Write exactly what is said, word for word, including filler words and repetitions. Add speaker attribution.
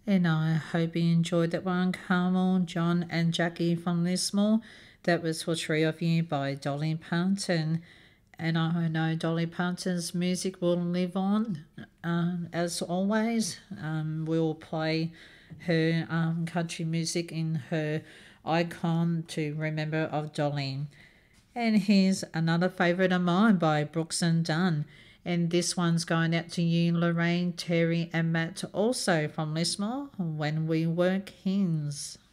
Speaker 1: And I hope you enjoyed that one, Carmel, John, and Jackie from Lismore. That was for three of you by Dolly Parton. And I know Dolly Parton's music will live on um, as always. Um, we'll play her um, country music in her icon to remember of Dolly. And here's another favourite of mine by Brooks and Dunn. And this one's going out to you, Lorraine, Terry, and Matt, also from Lismore, When We Were Kings.